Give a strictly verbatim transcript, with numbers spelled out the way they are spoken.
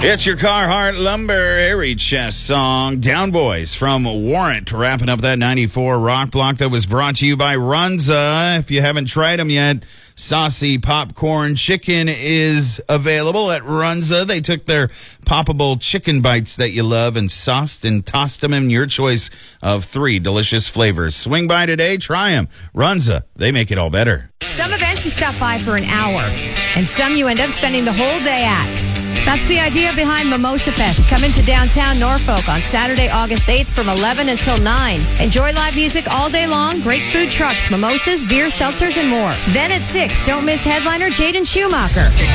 It's your Carhartt Lumber Airy Chest song, Down Boys from Warrant, wrapping up that ninety-four rock block that was brought to you by Runza. If you haven't tried them yet, saucy popcorn chicken is available at Runza. They took their poppable chicken bites that you love and sauced and tossed them in your choice of three delicious flavors. Swing by today, try them. Runza, they make it all better. Some events you stop by for an hour, and some you end up spending the whole day at. That's the idea behind Mimosa Fest, coming to downtown Norfolk on Saturday, August eighth from eleven until nine. Enjoy live music all day long, great food trucks, mimosas, beer, seltzers, and more. Then at six, don't miss headliner Jaden Schumacher.